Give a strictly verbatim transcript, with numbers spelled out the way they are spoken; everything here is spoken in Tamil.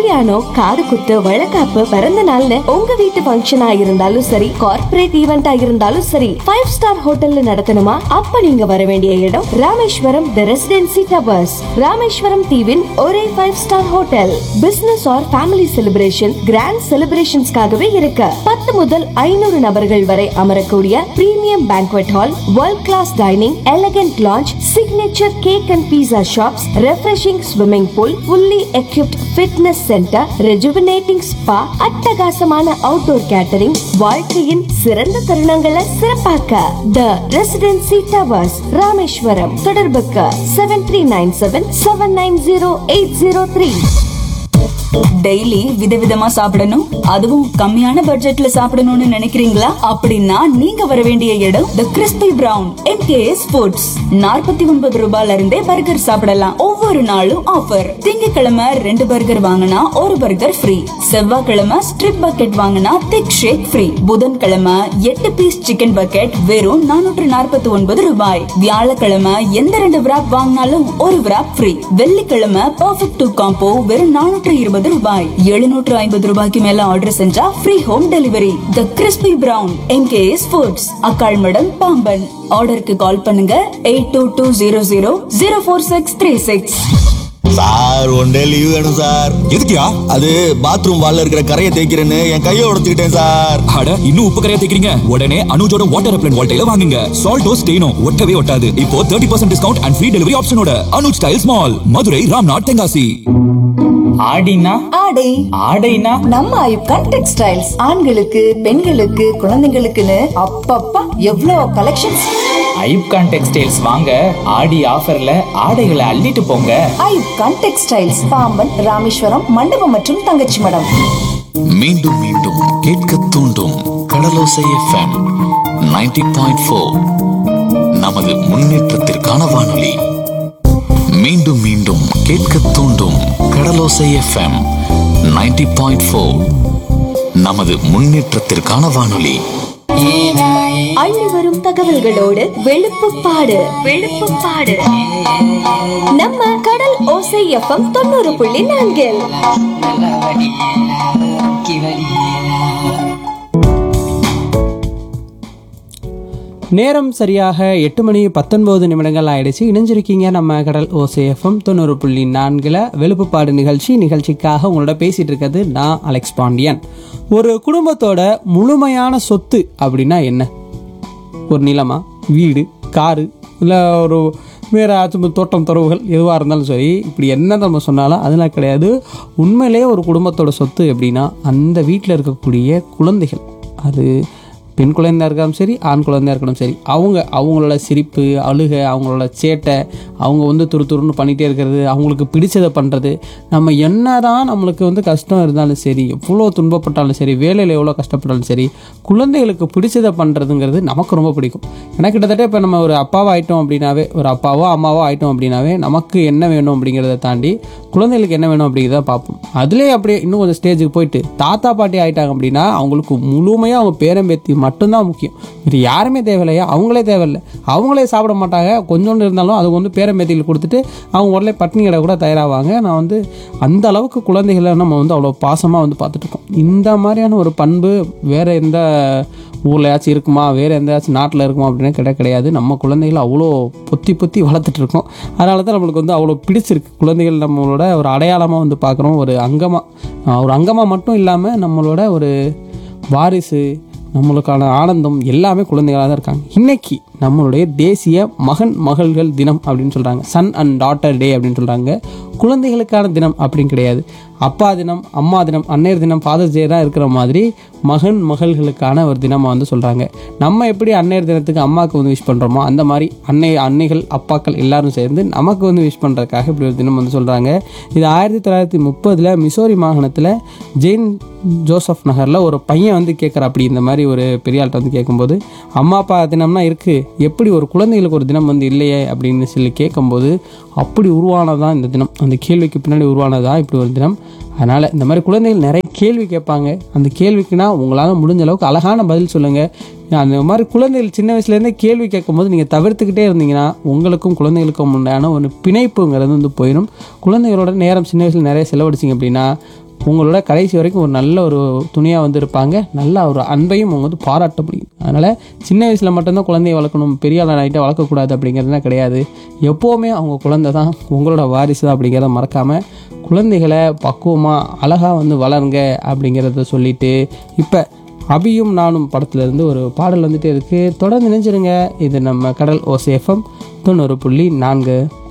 கல்யாணம், காது குத்து, வழக்காப்பு, பிறந்த நாள்னு உங்க வீட்டு ஃபங்க்ஷனா இருந்தாலும் சரி, கார்ப்பரேட் ஈவெண்டா இருந்தாலும் சரி, ஃபைவ் ஸ்டார் ஹோட்டல்ல நடத்தணுமா? அப்ப நீங்க வர வேண்டிய இடம் ராமேஸ்வரம் தி ரெசிடென்சி டவர்ஸ். ராமேஸ்வரம் தீவின் ஒரே five star hotel. Business R family celebration, grand செலிப்ரேஷன்ஸ்காகவே இருக்கு. பத்து முதல் ஐநூறு நபர்கள் வரை அமரக்கூடிய premium banquet hall, world class dining, elegant launch, signature cake and pizza shops, refreshing swimming pool, fully equipped fitness center, rejuvenating spa, அட்டகாசமான அவுட்டோர் கேட்டரிங், வாழ்க்கையின் சிறந்த தருணங்களை சிறப்பாக்க The Residency Towers, ராமேஸ்வரம். தொடர்புக்கு seven three nine seven seven nine zero eight zero three. Daily விதவிதமா சாப்பிடணும், அதுவும் கம்மியான பட்ஜெட்ல சாப்பிடணும்னு நினைக்கிறீங்களா? அப்படின்னா நீங்க வர வேண்டிய இடம் தி கிறிஸ்பி பிரவுன் எம்கேஎஸ் ஃபுட்ஸ். நாற்பத்தி ஒன்பது ரூபாயில இருந்தே பர்கர் சாப்பிடலாம். ஒவ்வொரு நாளும் ஆஃபர். திங்கட்கிழமை ரெண்டு பர்கர் வாங்கினா ஒரு பர்கர் ஃப்ரீ. செவ்வாய்க்கிழமை ஸ்ட்ரிப் பக்கெட் வாங்கினா திக் ஷேக் ஃப்ரீ. புதன்கிழமை எட்டு பீஸ் சிக்கன் பக்கெட் வெறும் நானூற்று நாற்பத்தி ஒன்பது ரூபாய். வியாழக்கிழமை எந்த ரெண்டு விராப் வாங்கினாலும் ஒரு விராப் ஃப்ரீ. வெள்ளிக்கிழமை பர்ஃபெக்ட் டூ காம்போ வெறும் நானூற்று இருபது ரூபாய். எழுநூற்று ஐம்பது ரூபாய்க்கு மேல ஆர்டர் செஞ்சா ஃப்ரீ ஹோம் டெலிவரி. தி crispy brown MKS foods, அக்காள்மடம், Pamban. ஆர்டருக்கு கால் பண்ணுங்க eight two two zero zero zero four six three six. Sir one day leave வேணும் சார். எதுக்குயா? அது பாத்ரூம் வால்ல இருக்கிற கரையை தேய்க்கிறேன்னு என் கையை உடைச்சுக்கிட்டேன் சார். அட, இன்னும் உப்பு கரையா தேய்க்கிறீங்க? உடனே அனுஜோட வாட்டர் அப்ளன் வால்டைல வாங்குங்க. சால்டோ ஸ்டெயினோ ஒட்டவே ஒட்டாது. இப்போ thirty percent discount and free delivery ஆப்ஷனோட Anuj styles mall, Madurai, Ramnath, Tenkasi. ஆடினா ஆடை ஆடைனா நம்ம ஐப்கான் டெக்ஸ்டைல்ஸ். ஆண்களுக்கு, பெண்களுக்கு, குழந்தைகளுக்குன்னு அப்பப்பா எவ்வளவு கலெக்ஷன்ஸ். ஐப்கான் டெக்ஸ்டைல்ஸ் வாங்க, ஆடி ஆஃபர்ல ஆடைகளை அள்ளிட்டு போங்க. ஐப்கான் டெக்ஸ்டைல்ஸ், பாம்பன், ராமேஸ்வரம், மண்டபம் மற்றும் தங்கச்சி மடம். மீண்டும் மீண்டும் கேட்க தூண்டும் கடலோசை எஃப்எம் நைன்டி பாயிண்ட் ஃபோர். நமது முன்னேற்றத்திற்கான வானொலி. மீண்டும் மீண்டும் கேட்க தூண்டும் கடலோசை எஃப்எம் நைன்டி பாயிண்ட் ஃபோர். நமது முன்னேற்றத்திற்கான வானொலி. அள்ளி வரும் தகவல்களோடு வெளுப்புப்பாடு வெளுப்புப்பாடு நம்ம கடல் ஓசை எஃப்எம் தொண்ணூறு புள்ளி நான்கில். நேரம் சரியாக எட்டு மணி பத்தொன்பது நிமிடங்கள் ஆயிடுச்சு. இணைஞ்சிருக்கீங்க நம்ம கடல் ஓசை எஃப்எம் தொண்ணூறு புள்ளி நான்கில் வெளுப்புப்பாடு நிகழ்ச்சி. நிகழ்ச்சிக்காக உங்களோட பேசிட்டு இருக்கிறது நான் அலெக்ஸ் பாண்டியன். ஒரு குடும்பத்தோட முழுமையான சொத்து அப்படின்னா என்ன? ஒரு நிலமா, வீடு, காரு, இல்லை ஒரு வேறு ஆச்சும் தோட்டம் துறவுகள் எதுவாக இருந்தாலும் சரி, இப்படி என்ன நம்ம சொன்னாலும் அதெல்லாம் கிடையாது. உண்மையிலேயே ஒரு குடும்பத்தோட சொத்து எப்படின்னா அந்த வீட்டில் இருக்கக்கூடிய குழந்தைகள். அது பெண் குழந்தையாக இருக்காலும் சரி, ஆண் குழந்தையாக இருக்கணும் சரி, அவங்க அவங்களோட சிரிப்பு, அழுகை, அவங்களோட சேட்டை, அவங்க வந்து துரு துருன்னு பண்ணிகிட்டே இருக்கிறது, அவங்களுக்கு பிடிச்சதை பண்ணுறது. நம்ம என்ன தான் நம்மளுக்கு வந்து கஷ்டம் இருந்தாலும் சரி, எவ்வளோ துன்பப்பட்டாலும் சரி, வேலையில் எவ்வளோ கஷ்டப்பட்டாலும் சரி, குழந்தைகளுக்கு பிடிச்சதை பண்ணுறதுங்கிறது நமக்கு ரொம்ப பிடிக்கும். ஏன்னா கிட்டத்தட்ட இப்போ நம்ம ஒரு அப்பாவோ ஆகிட்டோம் அப்படின்னாவே, ஒரு அப்பாவோ அம்மாவோ ஆகிட்டோம் அப்படின்னாவே நமக்கு என்ன வேணும் அப்படிங்கிறத தாண்டி குழந்தைகளுக்கு என்ன வேணும் அப்படிங்கிறத பார்ப்போம். அதுலேயே அப்படியே இன்னும் கொஞ்சம் ஸ்டேஜுக்கு போயிட்டு தாத்தா பாட்டி ஆகிட்டாங்க அப்படின்னா அவங்களுக்கு முழுமையாக அவங்க பேரம்பேத்தி மட்டும்தான் முக்கியம். இது யாருமே தேவையில்லையா? அவங்களே தேவையில்லை. அவங்களே சாப்பிட மாட்டாங்க. கொஞ்சோண்டு இருந்தாலும் அது வந்து பேரம்பேத்திகள் கொடுத்துட்டு அவங்க உடனே பட்னி கடை கூட தயாராவாங்க. நான் வந்து அந்த அளவுக்கு குழந்தைகளை நம்ம வந்து அவ்வளோ பாசமாக வந்து பார்த்துட்ருக்கோம். இந்த மாதிரியான ஒரு பண்பு வேறு எந்த ஊர்லையாச்சும் இருக்குமா, வேறு எந்தாச்சும் நாட்டில் இருக்குமா அப்படின்னா கிட்ட கிடையாது. நம்ம குழந்தைகளை அவ்வளோ பொத்தி பொத்தி வளர்த்துட்ருக்கோம். அதனால தான் நம்மளுக்கு வந்து அவ்வளோ பிடிச்சிருக்கு. குழந்தைகள் நம்மளோட ஒரு அடையாளமாக வந்து பார்க்குறோம். ஒரு அங்கமாக ஒரு அங்கமாக மட்டும் இல்லாமல் நம்மளோட ஒரு வாரிசு, நம்மளுக்கான ஆனந்தம் எல்லாமே குழந்தைகளாக தான் இருக்காங்க. இன்றைக்கி நம்மளுடைய தேசிய மகன் மகள்கள் தினம் அப்படின்னு சொல்கிறாங்க. சன் அண்ட் டாட்டர் டே அப்படின்னு சொல்கிறாங்க. குழந்தைகளுக்கான தினம் அப்படின்னு கிடையாது. அப்பா தினம், அம்மா தினம், அன்னையர் தினம், ஃபாதர்ஸ் டே தான் இருக்கிற மாதிரி மகன் மகள்களுக்கான ஒரு தினமாக வந்து சொல்கிறாங்க. நம்ம எப்படி அன்னையர் தினத்துக்கு அம்மாவுக்கு வந்து விஷ் பண்ணுறோமோ அந்த மாதிரி அன்னை அன்னைகள் அப்பாக்கள் எல்லாரும் சேர்ந்து நமக்கு வந்து விஷ் பண்ணுறதுக்காக இப்படி ஒரு தினம் வந்து சொல்கிறாங்க. இது ஆயிரத்தி தொள்ளாயிரத்தி முப்பதில் மிசோரி மாகாணத்தில் ஜெயின் ஜோசப் நகரில் ஒரு பையன் வந்து கேட்குற அப்படி இந்த மாதிரி ஒரு பெரிய ஆள்கிட்ட வந்து கேட்கும்போது, அம்மா அப்பா தினம்னா இருக்குது, எப்படி ஒரு குழந்தைகளுக்கு ஒரு தினம் வந்து இல்லையே அப்படின்னு சொல்லி கேட்கும்போது அப்படி உருவானதான் இந்த தினம். அந்த கேள்விக்கு பின்னாடி உருவானதான் இப்படி ஒரு தினம். அதனால் இந்த மாதிரி குழந்தைகள் நிறைய கேள்வி கேட்பாங்க. அந்த கேள்விக்குனா உங்களால் முடிஞ்ச அளவுக்கு அழகான பதில் சொல்லுங்கள். அந்த மாதிரி குழந்தைகள் சின்ன வயசுலேருந்தே கேள்வி கேட்கும்போது நீங்கள் தவிர்த்துக்கிட்டே இருந்தீங்கன்னா உங்களுக்கும் குழந்தைகளுக்கும் உண்டான ஒரு பிணைப்புங்கிறது வந்து போயிடும். குழந்தைகளோட நேரம் சின்ன வயசில் நிறைய செலவழிச்சிங்க அப்படின்னா உங்களோட கடைசி வரைக்கும் ஒரு நல்ல ஒரு துணையாக வந்து இருப்பாங்க. நல்ல ஒரு அன்பையும் அவங்க வந்து பாராட்ட முடியும். அதனால் சின்ன வயசில் மட்டும்தான் குழந்தைய வளர்க்கணும், பெரிய ஆள் ஆகிட்ட வளர்க்கக்கூடாது அப்படிங்கிறதுலாம் கிடையாது. எப்போவுமே அவங்க குழந்தை தான், உங்களோட வாரிசு தான் அப்படிங்கிறத மறக்காமல் குழந்தைகளை பக்குவமாக அழகாக வந்து வளருங்க அப்படிங்கிறத சொல்லிட்டு இப்போ அபியும் நானும் படத்துலேருந்து ஒரு பாடல் வந்துட்டே இருக்குது. தொடர்ந்து நினைச்சிருங்க. இது நம்ம கடல் ஓசை எஃப்எம் தொண்ணூறு புள்ளி நான்கு.